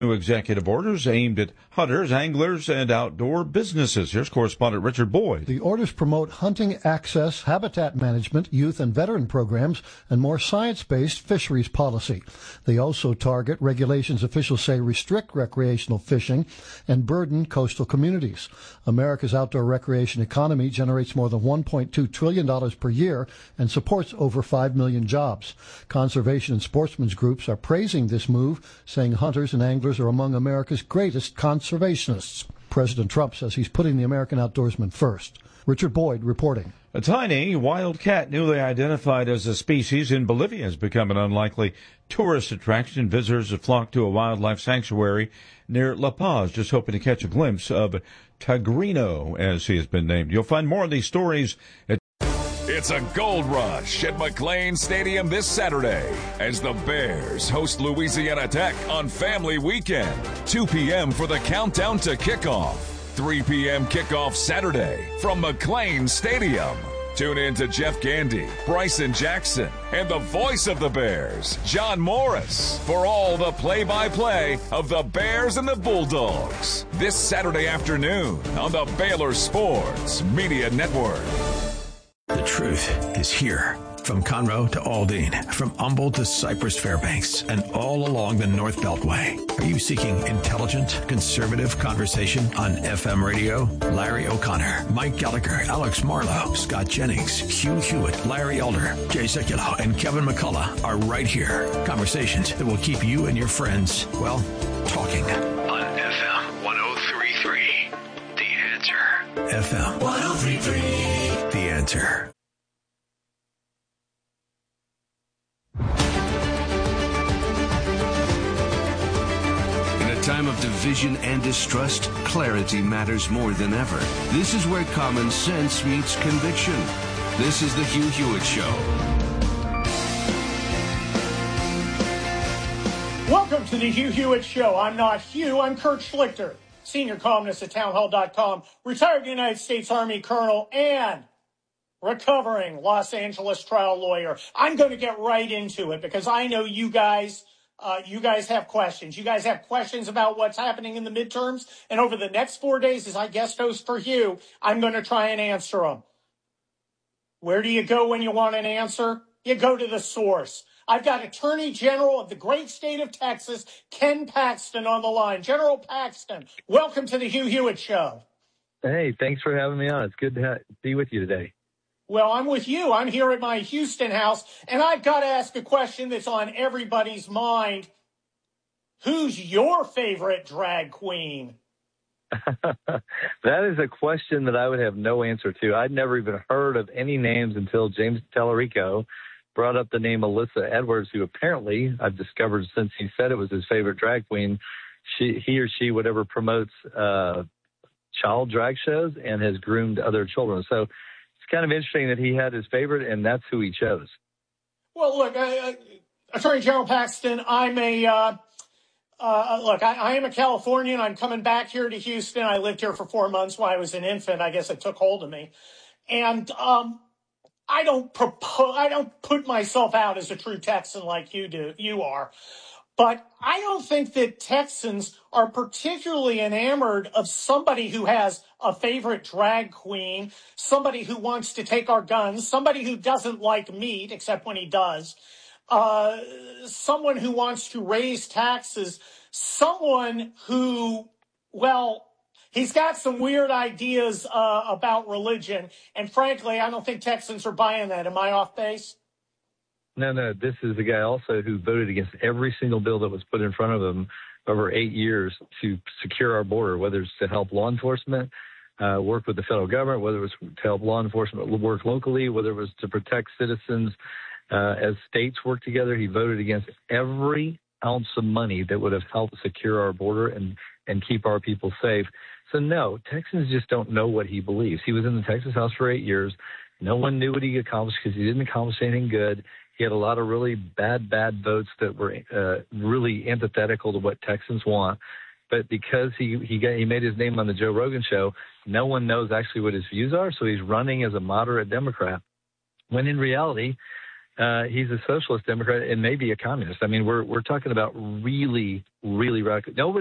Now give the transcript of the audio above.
New executive orders aimed at hunters, anglers, and outdoor businesses. Here's correspondent Richard Boyd. The orders promote hunting access, habitat management, youth and veteran programs, and more science-based fisheries policy. They also target regulations officials say restrict recreational fishing and burden coastal communities. America's outdoor recreation economy generates more than $1.2 trillion per year and supports over 5 million jobs. Conservation and sportsmen's groups are praising this move, saying hunters and anglers are among America's greatest conservationists. President Trump says he's putting the American outdoorsman first. Richard Boyd reporting. A tiny wild cat newly identified as a species in Bolivia has become an unlikely tourist attraction. Visitors have flocked to a wildlife sanctuary near La Paz, just hoping to catch a glimpse of Tigrino, as he has been named. You'll find more of these stories at It's a gold rush at McLane Stadium this Saturday as the Bears host Louisiana Tech on Family Weekend. 2 p.m. for the countdown to kickoff. 3 p.m. kickoff Saturday from McLane Stadium. Tune in to Jeff Gandy, Bryson Jackson, and the voice of the Bears, John Morris, for all the play-by-play of the Bears and the Bulldogs. This Saturday afternoon on the Baylor Sports Media Network. The truth is here. From Conroe to Aldine, from Humboldt to Cypress Fairbanks, and all along the North Beltway. Are you seeking intelligent, conservative conversation on FM radio? Larry O'Connor, Mike Gallagher, Alex Marlowe, Scott Jennings, Hugh Hewitt, Larry Elder, Jay Sekulow, and Kevin McCullough are right here. Conversations that will keep you and your friends, well, talking. On FM 103.3, The Answer. FM 103.3, The Answer. Time of division and distrust, clarity matters more than ever. This is where common sense meets conviction. This is the Hugh Hewitt Show. Welcome to the Hugh Hewitt Show. I'm not Hugh, I'm Kurt Schlichter, senior columnist at townhall.com, retired United States Army colonel, and recovering Los Angeles trial lawyer. I'm going to get right into it because I know you guys have questions. You guys have questions about what's happening in the midterms. And over the next 4 days, as I guest host for Hugh, I'm going to try and answer them. Where do you go when you want an answer? You go to the source. I've got Attorney General of the great state of Texas, Ken Paxton, on the line. General Paxton, welcome to the Hugh Hewitt Show. Hey, thanks for having me on. It's good to be with you today. Well, I'm with you. I'm here at my Houston house, and I've got to ask a question that's on everybody's mind. Who's your favorite drag queen? That is a question that I would have no answer to. I'd never even heard of any names until James Tellerico brought up the name Alyssa Edwards, who apparently, I've discovered since he said it was his favorite drag queen, he or she, whatever, promotes child drag shows and has groomed other children. So kind of interesting that he had his favorite, and that's who he chose. Well, look, Attorney General Paxton, I'm I am a Californian. I'm coming back here to Houston. I lived here for 4 months while I was an infant. I guess it took hold of me. And I don't put myself out as a true Texan like you are. But I don't think that Texans are particularly enamored of somebody who has a favorite drag queen, somebody who wants to take our guns, somebody who doesn't like meat, except when he does, someone who wants to raise taxes, someone who, well, he's got some weird ideas about religion. And frankly, I don't think Texans are buying that. Am I off base? No. This is the guy also who voted against every single bill that was put in front of him over 8 years to secure our border, whether it's to help law enforcement work with the federal government, whether it was to help law enforcement work locally, whether it was to protect citizens as states work together. He voted against every ounce of money that would have helped secure our border and keep our people safe. So, no, Texans just don't know what he believes. He was in the Texas House for 8 years. No one knew what he accomplished because he didn't accomplish anything good. He had a lot of really bad votes that were really antithetical to what Texans want. But because he made his name on the Joe Rogan show, no one knows actually what his views are. So he's running as a moderate Democrat, when in reality, he's a socialist Democrat and maybe a communist. I mean, we're talking about really, really radical. Nobody